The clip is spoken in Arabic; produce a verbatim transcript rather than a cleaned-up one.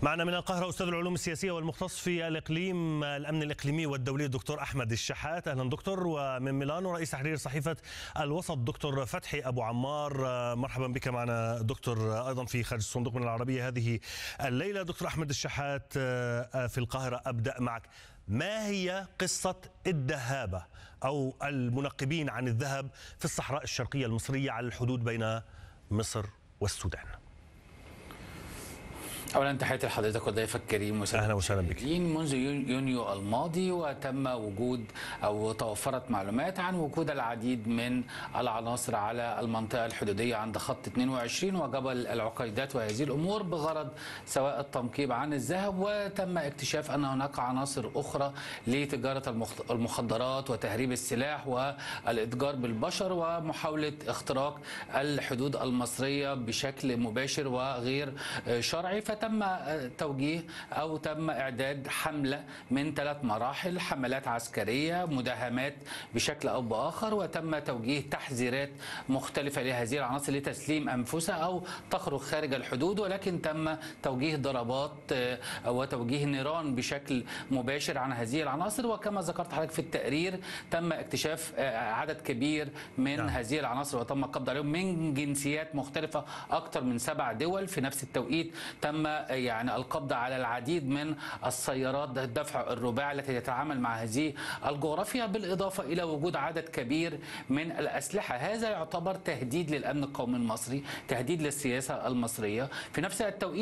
معنا من القاهرة أستاذ العلوم السياسية والمختص في الإقليم الأمن الإقليمي والدولي الدكتور أحمد الشحات. أهلا دكتور. ومن ميلانو رئيس تحرير صحيفة الوسط دكتور فتحي أبو عمار، مرحبا بك معنا دكتور أيضا في خارج الصندوق من العربية هذه الليلة. دكتور أحمد الشحات في القاهرة، أبدأ معك. ما هي قصة الدهابة أو المنقبين عن الذهب في الصحراء الشرقية المصرية على الحدود بين مصر والسودان؟ اولا تحياتي لحضرتك وضيفك الكريم. اهلا وسهلا بك. منذ يونيو الماضي وتم وجود او توفرت معلومات عن وجود العديد من العناصر على المنطقه الحدوديه عند خط اثنين وعشرين وجبل العقيدات وهذه الامور بغرض سواء التنقيب عن الذهب، وتم اكتشاف ان هناك عناصر اخرى لتجاره المخدرات وتهريب السلاح والاتجار بالبشر ومحاوله اختراق الحدود المصريه بشكل مباشر وغير شرعي. تم توجيه أو تم إعداد حملة من ثلاث مراحل: حملات عسكرية، مداهمات بشكل أو بآخر، وتم توجيه تحذيرات مختلفة لهذه العناصر لتسليم أنفسها أو تخرج خارج الحدود، ولكن تم توجيه ضربات وتوجيه نيران بشكل مباشر عن هذه العناصر. وكما ذكرت حضرتك في التقرير تم اكتشاف عدد كبير من نعم. هذه العناصر وتم القبض عليهم من جنسيات مختلفة، أكثر من سبع دول. في نفس التوقيت تم يعني القبض على العديد من السيارات الدفع الرباعي التي تتعامل مع هذه الجغرافيا، بالإضافة إلى وجود عدد كبير من الأسلحة. هذا يعتبر تهديد للأمن القومي المصري، تهديد للسياسة المصرية. في نفس التوقيت